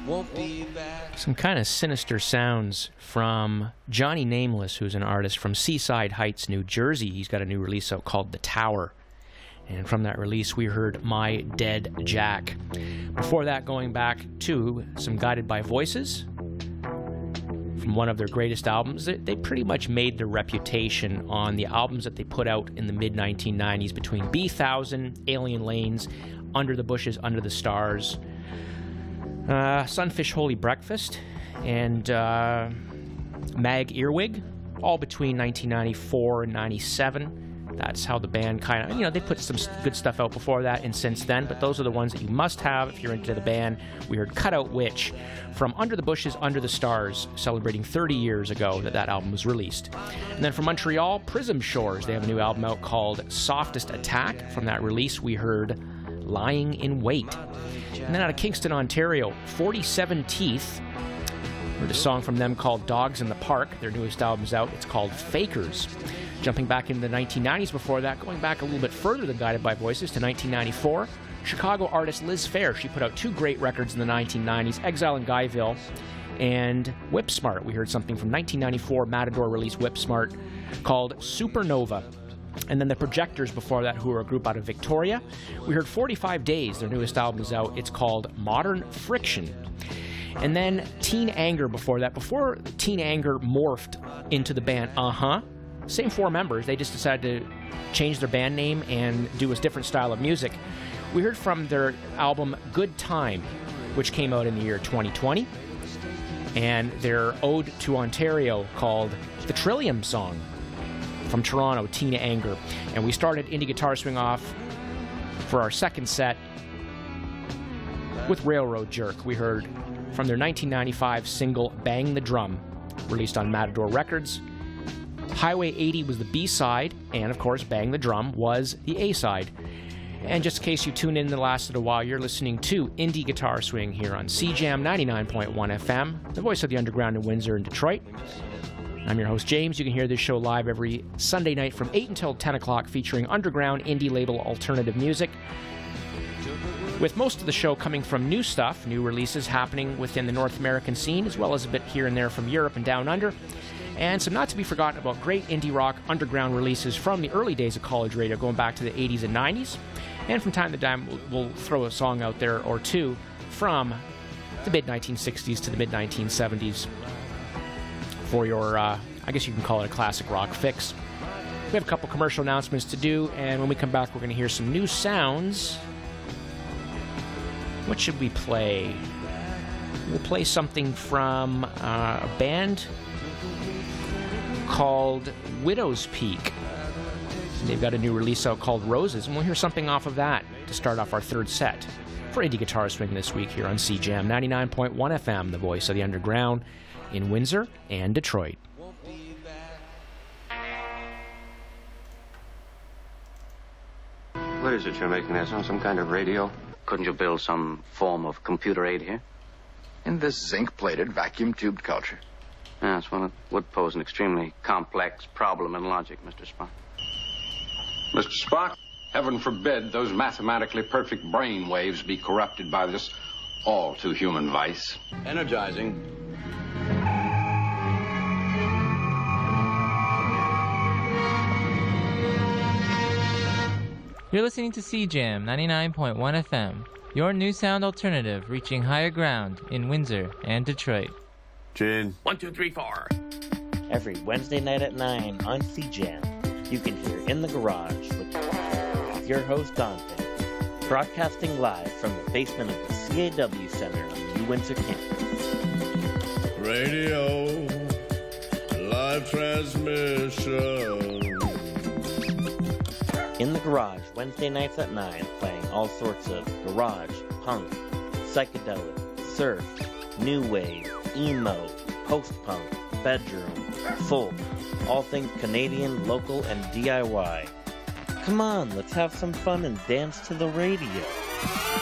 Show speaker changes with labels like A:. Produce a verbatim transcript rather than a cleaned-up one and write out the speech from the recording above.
A: Some kind of sinister sounds from Johnny Nameless, who's an artist from Seaside Heights, New Jersey. He's got a new release out called The Tower. And from that release, we heard My Dead Jack. Before that, going back to some Guided by Voices from one of their greatest albums. They pretty much made their reputation on the albums that they put out in the mid nineteen nineties between B one thousand, Alien Lanes, Under the Bushes, Under the Stars, uh, Sunfish Holy Breakfast, and uh, Mag Earwig, all between nineteen ninety-four and ninety-seven. That's how the band kind of, you know, they put some good stuff out before that and since then, but those are the ones that you must have if you're into the band. We heard Cutout Witch from Under the Bushes, Under the Stars, celebrating thirty years ago that that album was released. And then from Montreal, Prism Shores. They have a new album out called Softest Attack. From that release, we heard Lying in Wait. And then out of Kingston, Ontario, forty-seven Teeth. Heard a song from them called Dogs in the Park. Their newest album's out. It's called Fakers. Jumping back into the nineteen nineties before that, going back a little bit further than Guided by Voices to nineteen ninety-four, Chicago artist Liz Phair. She put out two great records in the nineteen nineties, Exile in Guyville and Whip Smart. We heard something from nineteen ninety-four Matador release Whip Smart called Supernova. And then the Projectors before that, who are a group out of Victoria. We heard forty-five Days. Their newest album is out. It's called Modern Friction. And then Teen Anger before that. Before Teen Anger morphed into the band Uh-Huh, same four members, they just decided to change their band name and do a different style of music. We heard from their album Good Time, which came out in the year twenty twenty, and their ode to Ontario called The Trillium Song. From Toronto, Teen Anger. And we started Indie Guitar Swing off for our second set with Railroad Jerk. We heard from their nineteen ninety-five single Bang the Drum, released on Matador Records. Highway eighty was the B-side, and of course Bang the Drum was the A-side. And just in case you tuned in and lasted a while, you're listening to Indie Guitar Swing here on C J A M ninety-nine point one F M, the voice of the underground in Windsor and Detroit. I'm your host, James. You can hear this show live every Sunday night from eight until ten o'clock, featuring underground indie label alternative music, with most of the show coming from new stuff, new releases happening within the North American scene, as well as a bit here and there from Europe and down under. And some not to be forgotten about great indie rock underground releases from the early days of college radio, going back to the eighties and nineties. And from time to time, we'll, we'll throw a song out there or two from the mid nineteen sixties to the mid nineteen seventies for your, uh, I guess you can call it a classic rock fix. We have a couple commercial announcements to do, and when we come back, we're going to hear some new sounds. What should we play? We'll play something from uh, a band called Widow's Peak. They've got a new release out called Roses, and we'll hear something off of that to start off our third set for Indie Guitar Swing this week here on C J A M ninety-nine point one F M, the voice of the underground in Windsor and Detroit.
B: What is it you're making there? Some kind of radio?
C: Couldn't you build some form of computer aid here?
D: In this zinc-plated, vacuum-tubed culture.
C: Yes, well, it would pose an extremely complex problem in logic, Mister Spock.
E: Mister Spock, heaven forbid those mathematically perfect brain waves be corrupted by this all-too-human vice.
B: Energizing.
F: You're listening to C J A M ninety-nine point one F M, your new sound alternative reaching higher ground in Windsor and Detroit.
G: Gene.
H: One, two, three, four.
I: Every Wednesday night at nine on C J A M, you can hear In the Garage with, with your host Dante, broadcasting live from the basement of the C A W Center on the New Windsor campus.
G: Radio, live transmission.
I: In the Garage, Wednesday nights at nine, playing all sorts of garage, punk, psychedelic, surf, new wave, emo, post-punk, bedroom, folk, all things Canadian, local, and D I Y. Come on, let's have some fun and dance to the radio.